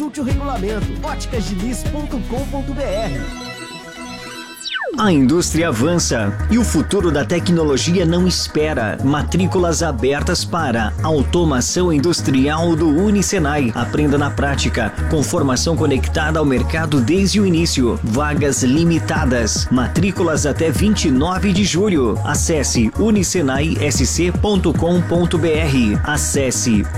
Consulte o regulamento. óticasdiniz.com.br. A indústria avança e o futuro da tecnologia não espera. Matrículas abertas para automação industrial do Unisenai. Aprenda na prática, com formação conectada ao mercado desde o início. Vagas limitadas. Matrículas até 29 de julho. Acesse unisenaisc.com.br. Acesse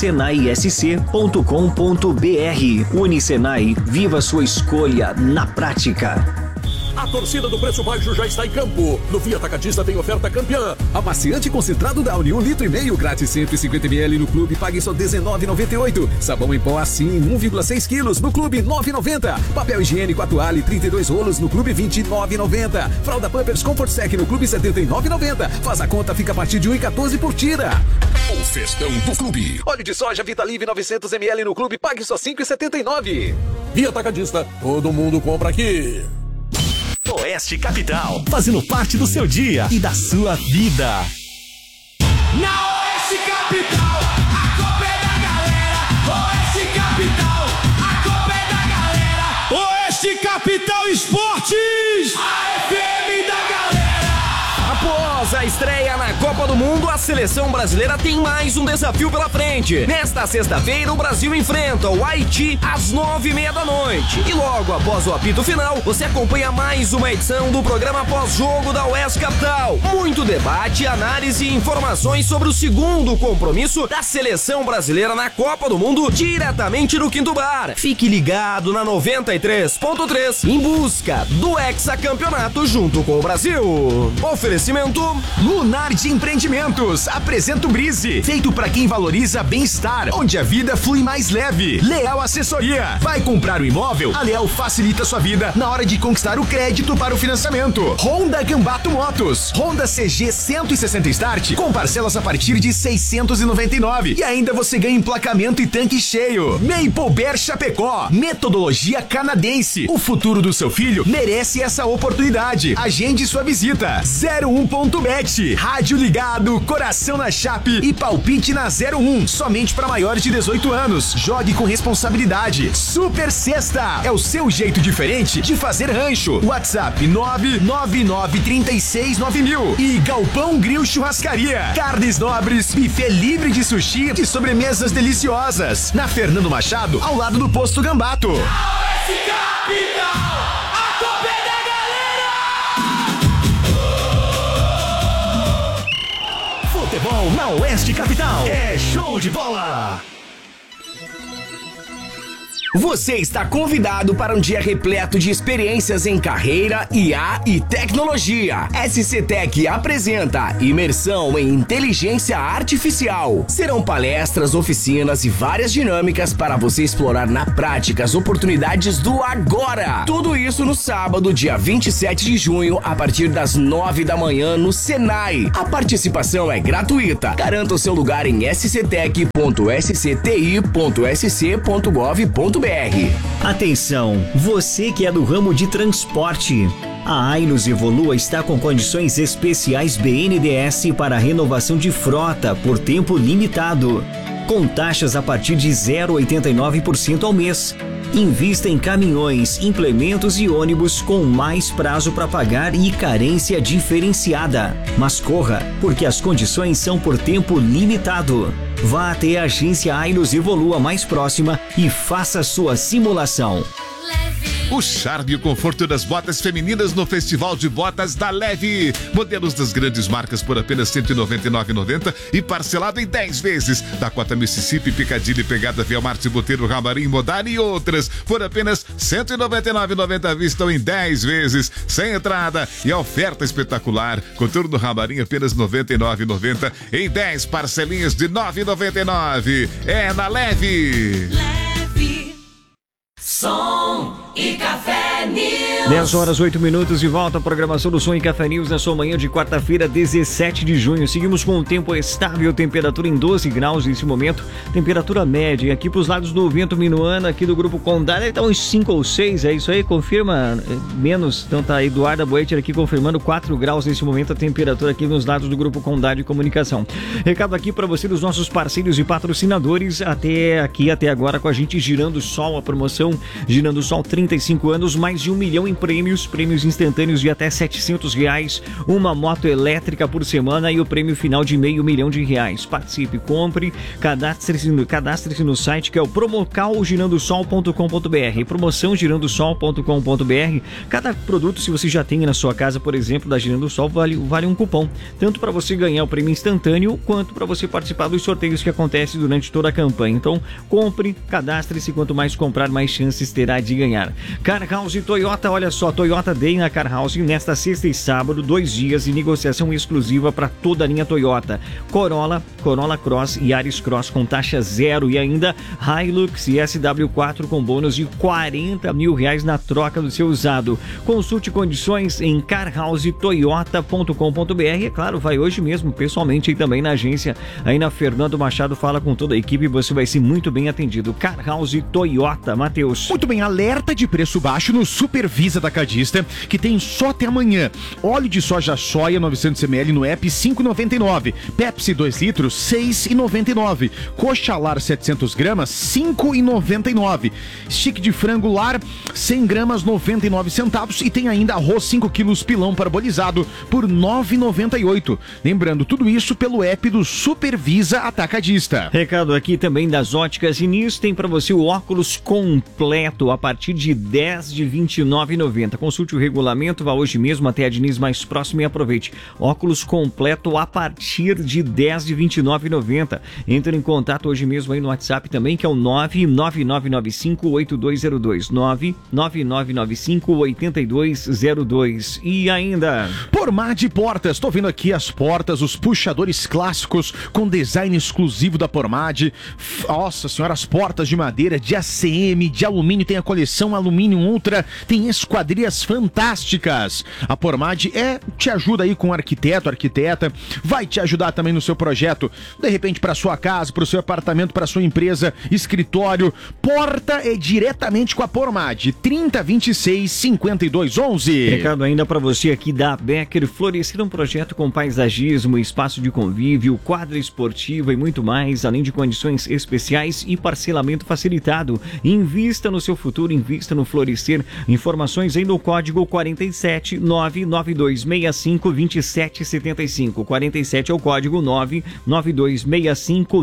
unisenaisc.com.br. Unisenai, viva sua escolha na prática. A torcida do Preço Baixo já está em campo. No Via Atacadista tem oferta campeã. Amaciante concentrado Downy, 1,5 litros, grátis 150 ml no clube, pague só R$19,98. Sabão em pó assim, 1,6 quilos, no clube, R$9,90. Papel higiênico Atuale, 32 rolos, no clube, R$29,90. Fralda Pampers Comfort Sec no clube, R$79,90. Faz a conta, fica a partir de R$1,14 por tira. O festão do clube. Óleo de soja Vitalive 900 ml no clube, pague só R$5,79. Via Atacadista, todo mundo compra aqui. Oeste Capital, fazendo parte do seu dia e da sua vida. Na Oeste Capital, a Copa é da galera. Oeste Capital, a Copa é da galera. Oeste Capital Esportes, a FM da galera. Após a estreia na Copa do Mundo, a seleção brasileira tem mais um desafio pela frente. Nesta sexta-feira, o Brasil enfrenta o Haiti às 9:30 da noite. E logo após o apito final, você acompanha mais uma edição do programa pós-jogo da Oeste Capital. Muito debate, análise e informações sobre o segundo compromisso da seleção brasileira na Copa do Mundo, diretamente do Quinto Bar. Fique ligado na 93.3 em busca do hexacampeonato junto com o Brasil. Oferecimento Lunardi Empreendimentos apresenta o Brise, feito para quem valoriza bem-estar, onde a vida flui mais leve. Leal Assessoria. Vai comprar o imóvel? A Leal facilita sua vida na hora de conquistar o crédito para o financiamento. Honda Gambato Motos. Honda CG 160 Start com parcelas a partir de R$699. E ainda você ganha emplacamento e tanque cheio. Maple Bear Chapecó. Metodologia canadense. O futuro do seu filho merece essa oportunidade. Agende sua visita. 01.bet. Rádio ligado, coração na chape e palpite na 01. Somente para maiores de 18 anos. Jogue com responsabilidade. Super Sexta. É o seu jeito diferente de fazer rancho. WhatsApp 999369000. E Galpão Grill Churrascaria. Carnes nobres, buffet livre de sushi e sobremesas deliciosas. Na Fernando Machado, ao lado do Posto Gambato. Oeste Capital, a Copa é da galera. Futebol na Oeste Capital. É show de bola. Você está convidado para um dia repleto de experiências em carreira, IA e tecnologia. SC Tech apresenta Imersão em Inteligência Artificial. Serão palestras, oficinas e várias dinâmicas para você explorar na prática as oportunidades do agora. Tudo isso no sábado, dia 27 de junho, a partir das 9 da manhã no Senai. A participação é gratuita. Garanta o seu lugar em sctech.scti.sc.gov.br. Atenção, você que é do ramo de transporte. A Ailos Evolua está com condições especiais BNDES para renovação de frota por tempo limitado, com taxas a partir de 0,89% ao mês. Invista em caminhões, implementos e ônibus com mais prazo para pagar e carência diferenciada. Mas corra, porque as condições são por tempo limitado. Vá até a agência Ailos Evolua mais próxima e faça sua simulação. O charme e o conforto das botas femininas no Festival de Botas da Leve. Modelos das grandes marcas por apenas R$ 199,90 e parcelado em 10 vezes. Dakota Mississippi, Piccadilly, Pegada, Via Marte, Boteiro, Ramarim, Modani e outras por apenas R$ 199,90 à vista ou em 10 vezes, sem entrada. E a oferta espetacular, Coturno Ramarim apenas R$ 99,90 em 10 parcelinhas de R$ 9,99. É na Leve. Som e Café News. 10h08 de volta à programação do Som e Café News na sua manhã de quarta-feira, 17 de junho. Seguimos com um tempo estável, temperatura em 12 graus nesse momento, temperatura média. E aqui para os lados do Vento Minuano, aqui do Grupo Condado, está uns 5 ou 6, é isso aí? Confirma menos. Então tá a Eduarda Boetter aqui confirmando 4 graus nesse momento a temperatura aqui nos lados do Grupo Condado de Comunicação. Recado aqui para você dos nossos parceiros e patrocinadores até agora com a gente, Girando Sol, a promoção Girando Sol 35 anos, mais de 1 milhão em prêmios instantâneos de até R$700, uma moto elétrica por semana e o prêmio final de R$500 mil. Participe, compre, cadastre-se no site que é o promocalgirandosol.com.br, promoção girandosol.com.br. Cada produto, se você já tem na sua casa, por exemplo, da Girando Sol, vale um cupom, tanto para você ganhar o prêmio instantâneo, quanto para você participar dos sorteios que acontecem durante toda a campanha. Então, compre, cadastre-se, quanto mais comprar, mais chances terá de ganhar. Car House Toyota, olha só, Toyota Day na Car House nesta sexta e sábado, 2 dias de negociação exclusiva para toda a linha Toyota. Corolla Cross e Yaris Cross com taxa zero e ainda Hilux e SW4 com bônus de R$40 mil na troca do seu usado. Consulte condições em carhousetoyota.com.br. É claro, vai hoje mesmo pessoalmente e também na agência aí na Fernando Machado, fala com toda a equipe e você vai ser muito bem atendido. Car House Toyota, Matheus. Muito bem, alerta de preço baixo no Supervisa Atacadista, que tem só até amanhã. Óleo de soja soia 900 ml no app 5,99. Pepsi 2 litros 6,99. Coxa lar 700 gramas 5,99. Stick de frango lar 100 gramas 99 centavos e tem ainda arroz 5 quilos pilão parabolizado por 9,98. Lembrando, tudo isso pelo app do Supervisa Atacadista. Recado aqui também das Óticas Diniz, tem para você o óculos completo a partir de 10 de R$ 29,90. Consulte o regulamento, vá hoje mesmo até a Diniz mais próxima e aproveite. Óculos completo a partir de 10 de R$ 29,90. Entre em contato hoje mesmo aí no WhatsApp também, que é o 99995-8202. 99995-8202. E ainda... Pormad Portas, tô vendo aqui as portas, os puxadores clássicos com design exclusivo da Pormad. Nossa senhora, as portas de madeira, de ACM, de alumínio, tem a coleção Alumínio Ultra, tem esquadrias fantásticas. A Pormad te ajuda aí com arquiteto, arquiteta, vai te ajudar também no seu projeto, de repente para sua casa, para o seu apartamento, para sua empresa, escritório. Porta é diretamente com a Pormad, 3026-5211. Recado ainda para você aqui da Becker, florescer um projeto com paisagismo, espaço de convívio, quadra esportiva e muito mais, além de condições especiais e parcelamento facilitado. Invista no seu futuro, invista no florescer. Informações aí no código 47 99265 2775. 47 é o código 99265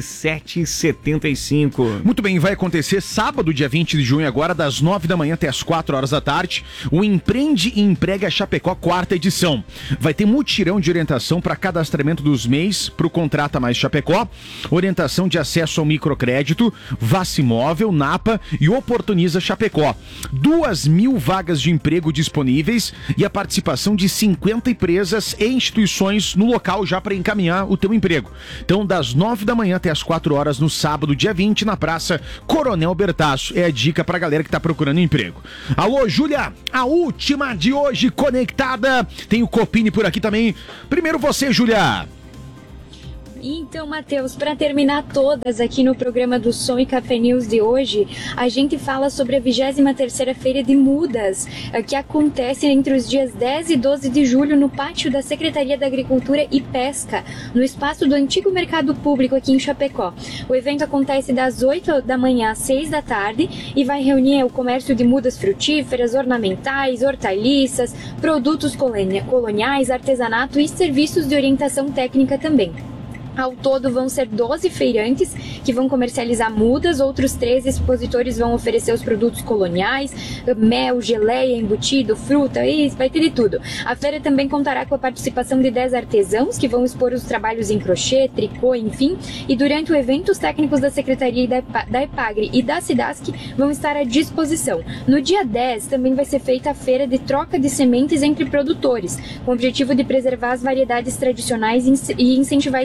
2775. Muito bem, vai acontecer sábado, dia 20 de junho agora, das 9 da manhã até as 4 horas da tarde, o Empreende e Emprega Chapecó, 4ª edição. Vai ter mutirão de orientação para cadastramento dos MEIs para o Contrata Mais Chapecó, orientação de acesso ao microcrédito, Vacimóvel, Napa e Oportuniza Chapecó. 2.000 vagas de emprego disponíveis e a participação de 50 empresas e instituições no local já para encaminhar o teu emprego. Então, das 9 da manhã até as 4 horas no sábado, dia 20, na Praça Coronel Bertaço. É a dica pra galera que tá procurando emprego. Alô, Júlia, a última de hoje conectada. Tem o Copini por aqui também. Primeiro você, Júlia. Então, Matheus, para terminar todas aqui no programa do Som e Café News de hoje, a gente fala sobre a 23ª Feira de Mudas, que acontece entre os dias 10 e 12 de julho no pátio da Secretaria da Agricultura e Pesca, no espaço do antigo Mercado Público aqui em Chapecó. O evento acontece das 8 da manhã às 6 da tarde e vai reunir o comércio de mudas frutíferas, ornamentais, hortaliças, produtos coloniais, artesanato e serviços de orientação técnica também. Ao todo vão ser 12 feirantes que vão comercializar mudas, outros 13 expositores vão oferecer os produtos coloniais, mel, geleia, embutido, fruta, e vai ter de tudo. A feira também contará com a participação de 10 artesãos que vão expor os trabalhos em crochê, tricô, enfim, e durante o evento os técnicos da Secretaria da EPAGRE e da SIDASC vão estar à disposição. No dia 10 também vai ser feita a feira de troca de sementes entre produtores, com o objetivo de preservar as variedades tradicionais e incentivar esse intercâmbio.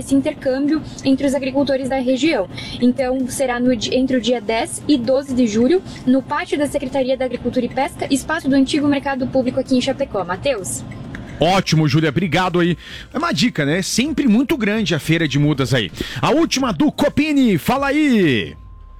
intercâmbio entre os agricultores da região. Então, será entre o dia 10 e 12 de julho, no pátio da Secretaria da Agricultura e Pesca, espaço do antigo Mercado Público aqui em Chapecó. Matheus? Ótimo, Júlia, obrigado aí. É uma dica, né? Sempre muito grande a feira de mudas aí. A última do Copini, fala aí!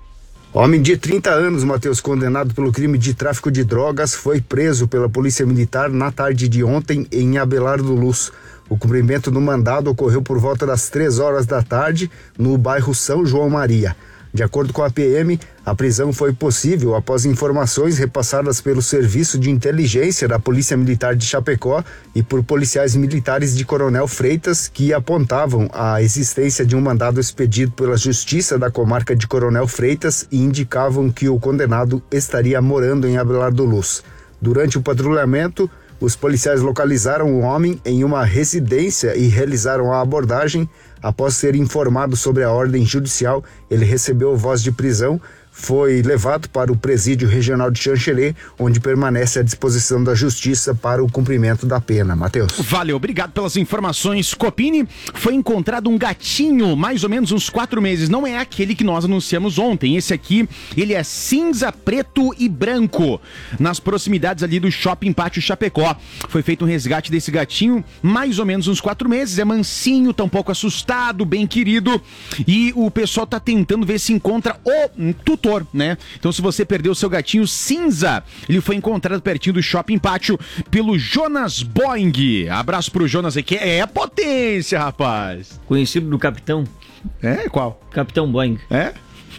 Homem de 30 anos, Matheus, condenado pelo crime de tráfico de drogas, foi preso pela Polícia Militar na tarde de ontem em Abelardo Luz. O cumprimento do mandado ocorreu por volta das 3 horas da tarde no bairro São João Maria. De acordo com a PM, a prisão foi possível após informações repassadas pelo Serviço de Inteligência da Polícia Militar de Chapecó e por policiais militares de Coronel Freitas, que apontavam a existência de um mandado expedido pela Justiça da Comarca de Coronel Freitas e indicavam que o condenado estaria morando em Abelardo Luz. Durante o patrulhamento, os policiais localizaram o homem em uma residência e realizaram a abordagem. Após ser informado sobre a ordem judicial, ele recebeu voz de prisão, foi levado para o Presídio Regional de Xanxerê, onde permanece à disposição da Justiça para o cumprimento da pena. Matheus. Valeu, obrigado pelas informações. Copini, foi encontrado um gatinho, mais ou menos uns 4 meses. Não é aquele que nós anunciamos ontem. Esse aqui, ele é cinza, preto e branco, nas proximidades ali do Shopping Pátio Chapecó. Foi feito um resgate desse gatinho, mais ou menos uns 4 meses. É mansinho, tá um pouco assustado, bem querido. E o pessoal tá tentando ver se encontra o tutor, né? Então, se você perdeu o seu gatinho cinza, ele foi encontrado pertinho do Shopping Pátio pelo Jonas Boing. Abraço pro Jonas aqui. É potência, rapaz. Conhecido do Capitão. É? Qual? Capitão Boing. É?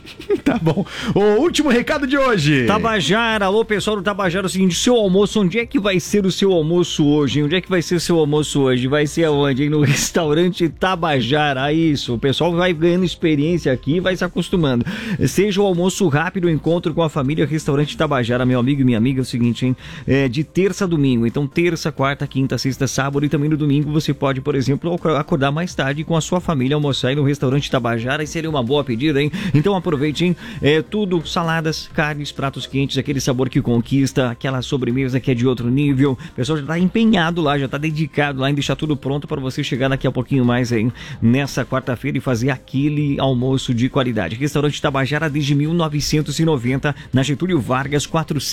Tá bom. O último recado de hoje. Tabajara, alô pessoal do Tabajara, é o seguinte, seu almoço, onde é que vai ser o seu almoço hoje? Onde é que vai ser o seu almoço hoje? Vai ser aonde? No restaurante Tabajara, isso. O pessoal vai ganhando experiência aqui e vai se acostumando. Seja o almoço rápido, o encontro com a família, restaurante Tabajara, meu amigo e minha amiga, é o seguinte, hein? É de terça a domingo, então terça, quarta, quinta, sexta, sábado e também no domingo você pode, por exemplo, acordar mais tarde com a sua família, almoçar aí no restaurante Tabajara e seria uma boa pedida, hein? Então aproveite, hein? Tudo, saladas, carnes, pratos quentes, aquele sabor que conquista, aquela sobremesa que é de outro nível. O pessoal já está empenhado lá, já está dedicado lá em deixar tudo pronto para você chegar daqui a pouquinho mais aí nessa quarta-feira e fazer aquele almoço de qualidade. Restaurante Tabajara desde 1990, na Getúlio Vargas,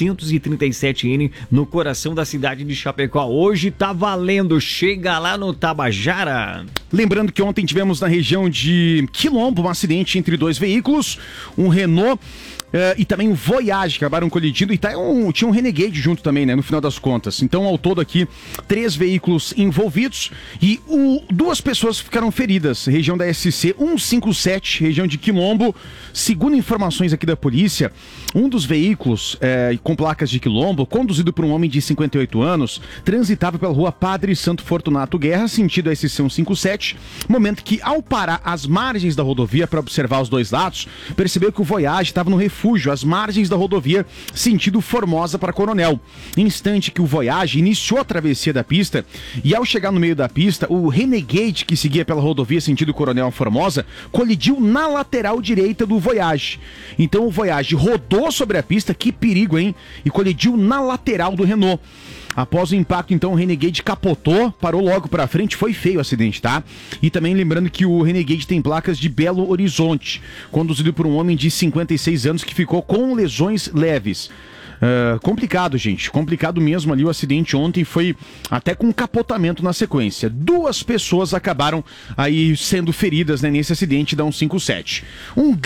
437N, no coração da cidade de Chapecó. Hoje tá valendo, chega lá no Tabajara. Lembrando que ontem tivemos na região de Quilombo um acidente entre 2 veículos, um Renault e também um Voyage, que acabaram colidindo, e tinha um Renegade junto também, né, no final das contas. Então, ao todo aqui, 3 veículos envolvidos e 2 pessoas ficaram feridas, região da SC 157, região de Quilombo. Segundo informações aqui da polícia, um dos veículos com placas de Quilombo, conduzido por um homem de 58 anos, transitava pela rua Padre Santo Fortunato Guerra, sentido SC 157, momento que, ao parar às margens da rodovia para observar os 2 lados, percebeu que o Voyage estava no refúgio às margens da rodovia, sentido Formosa para Coronel. Instante que o Voyage iniciou a travessia da pista e, ao chegar no meio da pista, o Renegade, que seguia pela rodovia sentido Coronel Formosa, colidiu na lateral direita do Voyage. Então o Voyage rodou sobre a pista, que perigo, hein? E colidiu na lateral do Renault. Após o impacto, então, o Renegade capotou, parou logo pra frente, foi feio o acidente, tá? E também lembrando que o Renegade tem placas de Belo Horizonte, conduzido por um homem de 56 anos que ficou com lesões leves. Complicado, gente, complicado mesmo ali o acidente ontem, foi até com um capotamento na sequência. 2 pessoas acabaram aí sendo feridas, né, nesse acidente da 157. Um